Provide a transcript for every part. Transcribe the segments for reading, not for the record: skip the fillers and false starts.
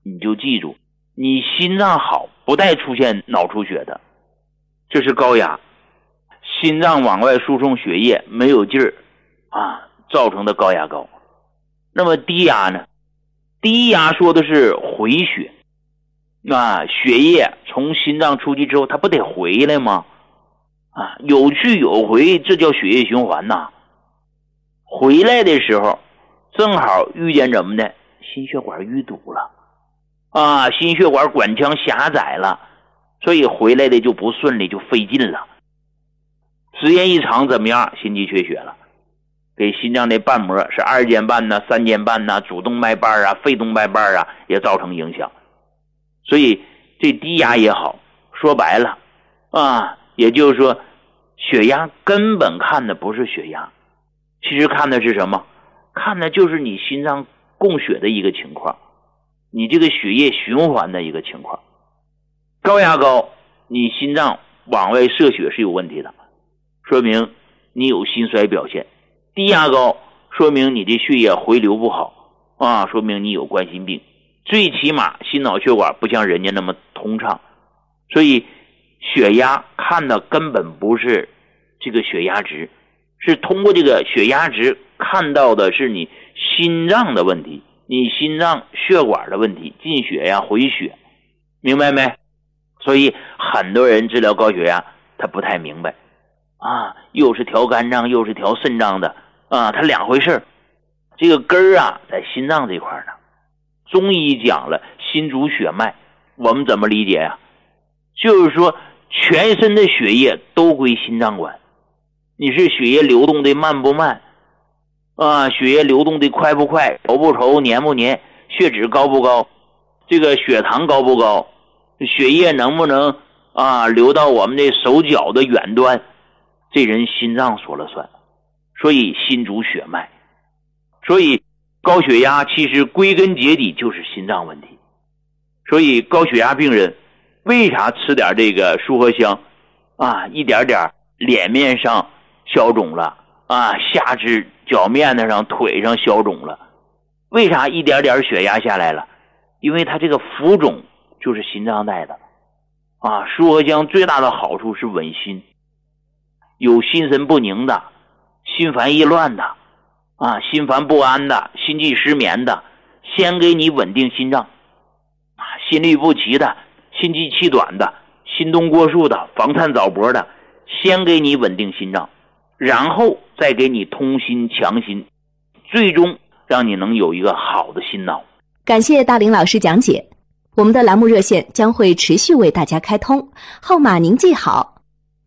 你就记住，你心脏好不带出现脑出血的，这是高压，心脏往外输送血液没有劲儿造成的高压高。那么低压呢？低压说的是回血，血液从心脏出去之后它不得回来吗？有去有回，这叫血液循环呐。回来的时候正好遇见怎么的？心血管淤堵了心血管管腔狭窄了，所以回来的就不顺利，就费劲了。时间一长怎么样？心肌缺血了，给心脏的瓣膜是二尖瓣三尖瓣主动脉瓣肺动脉瓣也造成影响。所以这低压也好，说白了也就是说血压根本看的不是血压，其实看的是什么？看的就是你心脏供血的一个情况，你这个血液循环的一个情况。高压高，你心脏往外射血是有问题的，说明你有心衰表现。低压高，说明你的血液回流不好说明你有冠心病。最起码心脑血管不像人家那么通畅。所以血压看的根本不是这个血压值，是通过这个血压值看到的是你心脏的问题，你心脏血管的问题，进血回血，明白没？所以很多人治疗高血压他不太明白又是调肝脏又是调肾脏的它两回事。这个根儿在心脏这块呢。中医讲了心主血脉，我们怎么理解就是说全身的血液都归心脏管，你是血液流动的慢不慢血液流动的快不快，稠不稠，黏不黏，血脂高不高，这个血糖高不高，血液能不能流到我们的手脚的远端，这人心脏说了算。所以心主血脉，所以高血压其实归根结底就是心脏问题。所以高血压病人为啥吃点这个舒和香一点点脸面上消肿了下肢脚面子上腿上消肿了，为啥一点点血压下来了？因为它这个浮肿就是心脏带的舒和香最大的好处是稳心，有心神不宁的，心烦意乱的心烦不安的，心悸失眠的，先给你稳定心脏心律不齐的，心悸气短的，心动过速的，房颤早搏的，先给你稳定心脏，然后再给你通心强心，最终让你能有一个好的心脑。 感谢大林老师讲解，我们的栏目热线将会持续为大家开通，号码您记好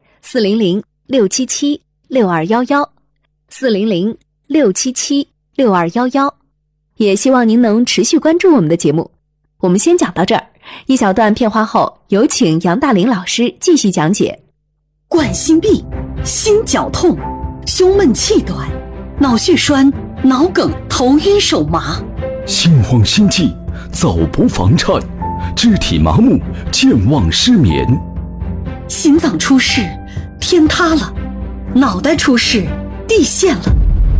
：400-677-6211 400-677-6211。也希望您能持续关注我们的节目。我们先讲到这儿，一小段片花后，有请杨大林老师继续讲解。 冠心病、心绞痛、胸闷气短、脑血栓、脑梗、头晕手麻， 心慌心悸、早搏房颤、肢体麻木、健忘失眠。 心脏出事，天塌了；脑袋出事，地陷了。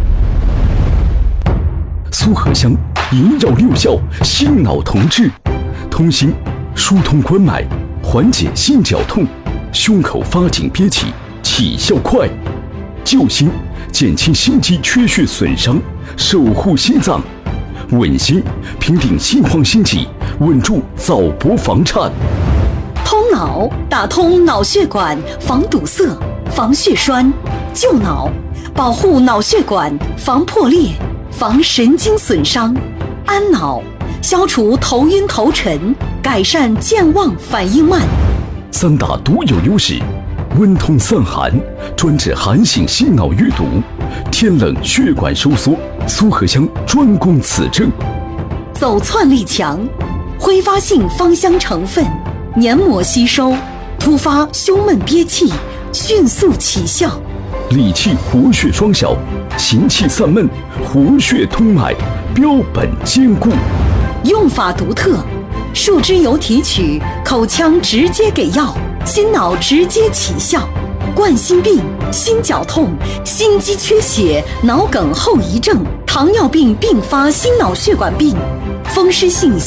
苏合香萦绕六窍，心脑同治，通心疏通关脉，缓解心绞痛，胸口发紧憋气，起效快，救心减轻心肌缺血损伤，守护心脏，稳心平定心慌心悸，稳住早搏房颤。 通脑打通脑血管，防堵塞，防血栓，救脑，保护脑血管，防破裂，防神经损伤，安脑，消除头晕头沉，改善健忘反应慢。 三大独有优势：温通散寒，专治寒性心脑淤堵；天冷血管收缩，苏合香专攻此症。 走窜力强，挥发性芳香成分，黏膜吸收，突发胸闷憋气，迅速起效。 理气活血双效，行气散闷，活血通脉，标本兼顾。 用法独特，树脂油提取，口腔直接给药，心脑直接起效。冠心病、心绞痛、心肌缺血、脑梗后遗症、糖尿病并发心脑血管病、风湿性